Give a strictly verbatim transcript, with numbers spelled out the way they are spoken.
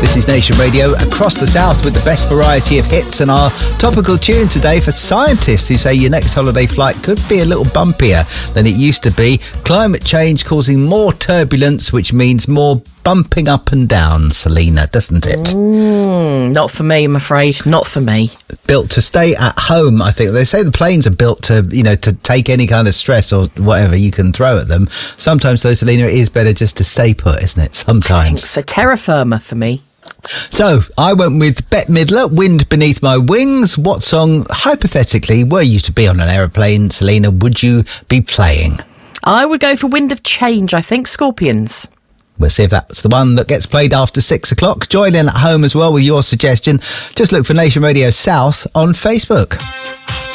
This is Nation Radio across the south with the best variety of hits, and our topical tune today for scientists who say your next holiday flight could be a little bumpier than it used to be. Climate change causing more turbulence, which means more bumping up and down, Selena, doesn't it? Mm, not for me, I'm afraid. Not for me. Built to stay at home, I think. They say the planes are built to, you know, to take any kind of stress or whatever you can throw at them. Sometimes, though, Selena, it is better just to stay put, isn't it? Sometimes. It's a terra firma for me. So, I went with Bette Midler, Wind Beneath My Wings. What song, hypothetically, were you to be on an aeroplane, Selena, would you be playing? I would go for Wind of Change, I think, Scorpions. We'll see if that's the one that gets played after six o'clock. Join in at home as well with your suggestion. Just look for Nation Radio South on Facebook.